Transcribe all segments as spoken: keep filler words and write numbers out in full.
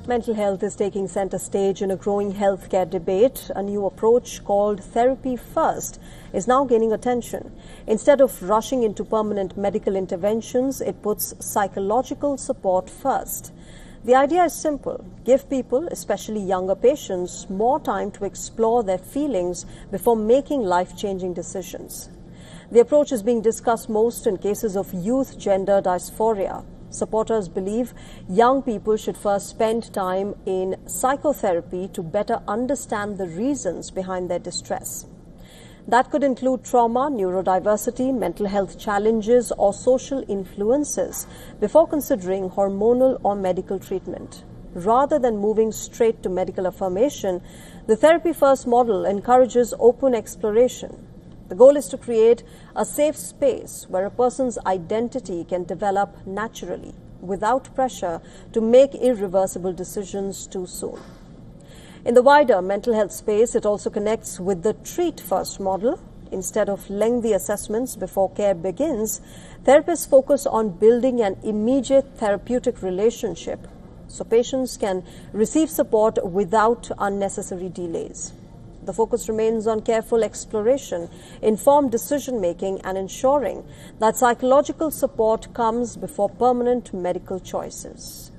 Mental health is taking center stage in a growing healthcare debate. A new approach called Therapy First is now gaining attention. Instead of rushing into permanent medical interventions, it puts psychological support first. The idea is simple: give people, especially younger patients, more time to explore their feelings before making life-changing decisions. The approach is being discussed most in cases of youth gender dysphoria. Supporters believe young people should first spend time in psychotherapy to better understand the reasons behind their distress. That could include trauma, neurodiversity, mental health challenges, or social influences before considering hormonal or medical treatment. Rather than moving straight to medical affirmation, the Therapy First model encourages open exploration. The goal is to create a safe space where a person's identity can develop naturally, without pressure to make irreversible decisions too soon. In the wider mental health space, it also connects with the Treat First model. Instead of lengthy assessments before care begins, therapists focus on building an immediate therapeutic relationship so patients can receive support without unnecessary delays. The focus remains on careful exploration, informed decision-making, and ensuring that psychological support comes before permanent medical choices.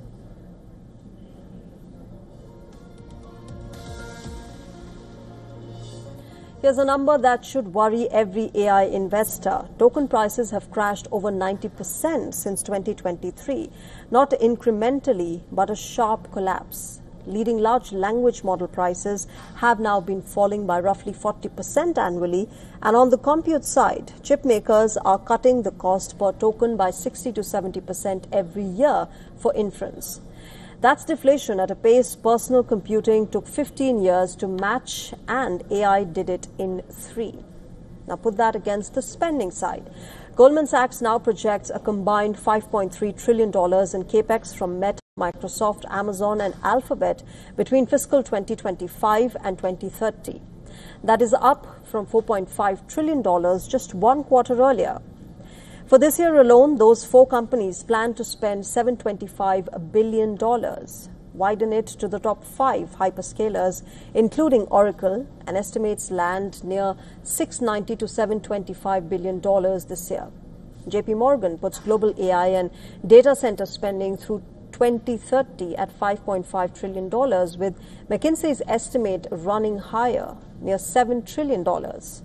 Here's a number that should worry every A I investor. Token prices have crashed over ninety percent since twenty twenty-three. Not incrementally, but a sharp collapse. Leading large language model prices have now been falling by roughly forty percent annually. And on the compute side, chip makers are cutting the cost per token by sixty to seventy percent every year for inference. That's deflation at a pace personal computing took fifteen years to match, and A I did it in three. Now put that against the spending side. Goldman Sachs now projects a combined five point three trillion dollars in capex from Meta, Microsoft, Amazon, and Alphabet between fiscal twenty twenty-five and twenty thirty. That is up from four point five trillion dollars just one quarter earlier. For this year alone, those four companies plan to spend seven hundred twenty-five billion dollars. Widen it to the top five hyperscalers, including Oracle, and estimates land near six hundred ninety to seven hundred twenty-five billion dollars this year. J P Morgan puts global A I and data center spending through twenty thirty at five point five trillion dollars, with McKinsey's estimate running higher, near seven trillion dollars.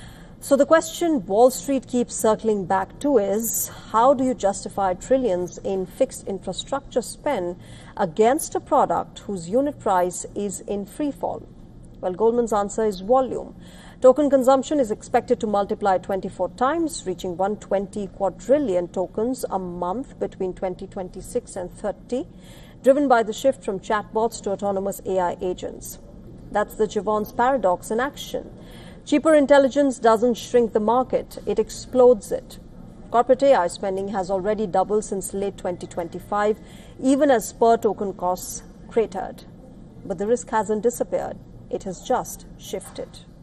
So the question Wall Street keeps circling back to is, how do you justify trillions in fixed infrastructure spend against a product whose unit price is in free fall? Well, Goldman's answer is volume. Token consumption is expected to multiply twenty-four times, reaching one hundred twenty quadrillion tokens a month between twenty twenty-six and thirty, driven by the shift from chatbots to autonomous A I agents. That's the Jevons paradox in action. Cheaper intelligence doesn't shrink the market, it explodes it. Corporate A I spending has already doubled since late twenty twenty-five, even as per token costs cratered. But the risk hasn't disappeared, it has just shifted.